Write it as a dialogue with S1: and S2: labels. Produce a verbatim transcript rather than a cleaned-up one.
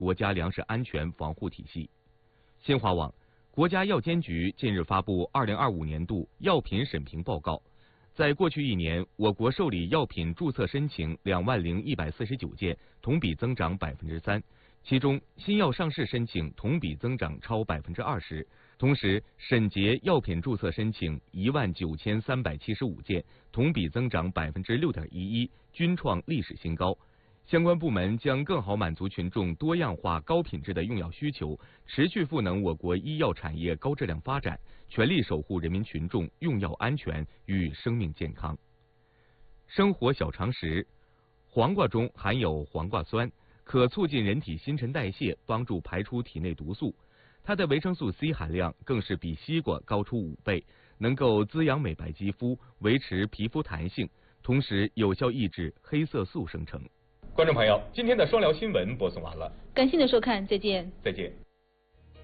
S1: 国家粮食安全防护体系。新华网，国家药监局近日发布二零二五年度药品审评报告。在过去一年，我国受理药品注册申请两万零一百四十九件，同比增长百分之三。其中，新药上市申请同比增长超百分之二十。同时，审结药品注册申请一万九千三百七十五件，同比增长百分之六点一一，均创历史新高。相关部门将更好满足群众多样化、高品质的用药需求，持续赋能我国医药产业高质量发展，全力守护人民群众用药安全与生命健康。生活小常识：黄瓜中含有黄瓜酸，可促进人体新陈代谢，帮助排出体内毒素。它的维生素 C 含量更是比西瓜高出五倍，能够滋养美白肌肤，维持皮肤弹性，同时有效抑制黑色素生成。观众朋友，今天的双聊新闻播送完了，
S2: 感谢您的收看，再见。
S1: 再见。